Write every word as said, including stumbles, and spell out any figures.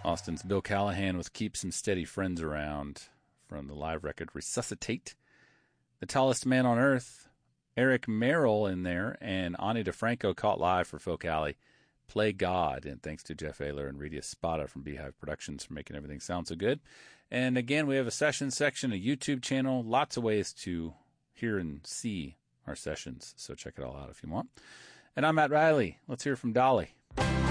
Austin's Bill Callahan with Keep Some Steady Friends Around from the live record Resuscitate. The Tallest Man on Earth, Eric Merrill in there, and Ani DeFranco caught live for Folk Alley. Play God, and thanks to Jeff Ayler and Redia Spada from Beehive Productions for making everything sound so good. And again, we have a session section, a YouTube channel, lots of ways to hear and see our sessions, so check it all out if you want. And I'm Matt Riley. Let's hear from Dolly.